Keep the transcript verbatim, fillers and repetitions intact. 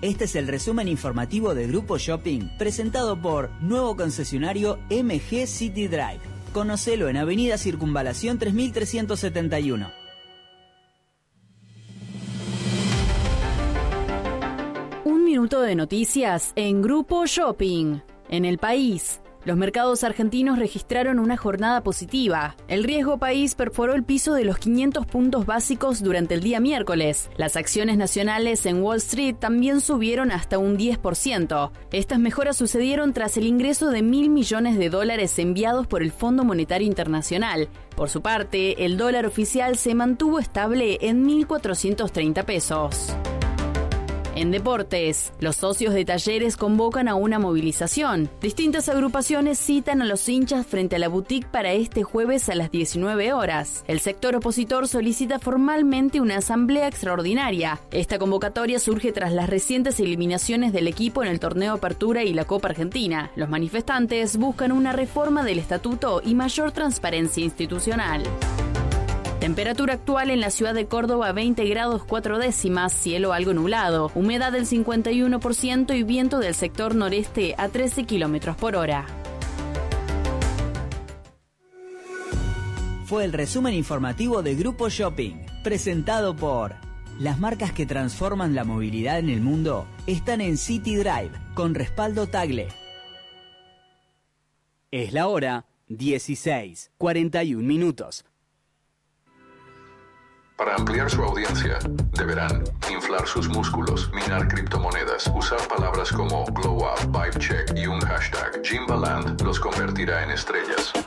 Este es el resumen informativo de Grupo Shopping, presentado por nuevo concesionario M G City Drive. Conocelo en Avenida Circunvalación tres mil trescientos setenta y uno. Un minuto de noticias en Grupo Shopping. En el país, los mercados argentinos registraron una jornada positiva. El riesgo país perforó el piso de los quinientos puntos básicos durante el día miércoles. Las acciones nacionales en Wall Street también subieron hasta un diez por ciento. Estas mejoras sucedieron tras el ingreso de mil millones de dólares enviados por el Fondo Monetario Internacional. Por su parte, el dólar oficial se mantuvo estable en mil cuatrocientos treinta pesos. En deportes, los socios de Talleres convocan a una movilización. Distintas agrupaciones citan a los hinchas frente a la boutique para este jueves a las diecinueve horas. El sector opositor solicita formalmente una asamblea extraordinaria. Esta convocatoria surge tras las recientes eliminaciones del equipo en el torneo Apertura y la Copa Argentina. Los manifestantes buscan una reforma del estatuto y mayor transparencia institucional. Temperatura actual en la ciudad de Córdoba veinte grados cuatro décimas, cielo algo nublado, humedad del cincuenta y uno por ciento y viento del sector noreste a trece kilómetros por hora. Fue el resumen informativo de Grupo Shopping, presentado por... Las marcas que transforman la movilidad en el mundo están en City Drive, con respaldo Tagle. Es la hora dieciséis, cuarenta y un minutos. Para ampliar su audiencia, deberán inflar sus músculos, minar criptomonedas, usar palabras como glow up, vibe check y un hashtag. Jimbaland los convertirá en estrellas.